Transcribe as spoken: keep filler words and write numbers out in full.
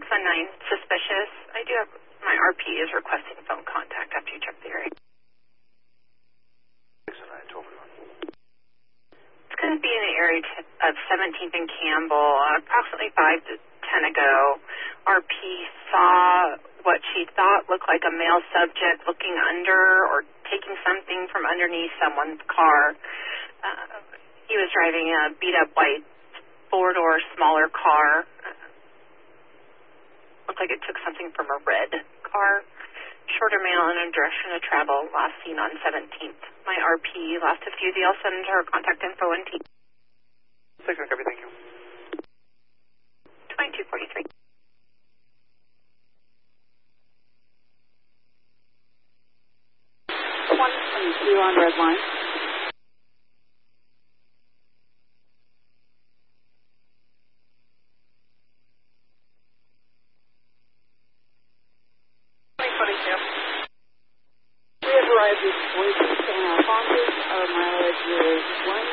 one nine, suspicious. I do have, my R P is requesting phone contact after you check the area. six oh nine, twelve forty-one. It's going to be in the area of seventeenth and Campbell, uh, approximately five to ten ago. R P saw what she thought looked like a male subject looking under or taking something from underneath someone's car. Uh, he was driving a beat-up white four-door smaller car. Uh, looked like it took something from a red car. Shorter male in a direction of travel, last seen on seventeenth. My R P left a few. I'll send her contact info and team. six oh copy, thank you. twenty-two forty-three. one twenty-two on red line. twenty twenty-two. We have arrived at Boise, San Alfonso. Our mileage is one